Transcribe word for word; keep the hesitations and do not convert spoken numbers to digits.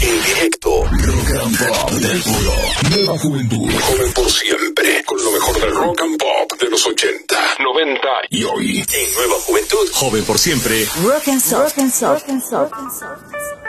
En directo. Rock and Pop del puro. Nueva juventud. Joven por siempre. Con lo mejor del rock and pop de los ochenta, noventa y hoy. En Nueva Juventud. Joven por siempre. Rock and Soft. Rock and Soft. Rock and Soft.